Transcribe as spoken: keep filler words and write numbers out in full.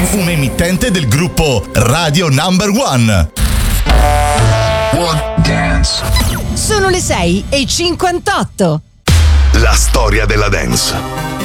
un'emittente del gruppo Radio Number One. One Dance. Sono le sei e cinquantotto. La storia della dance.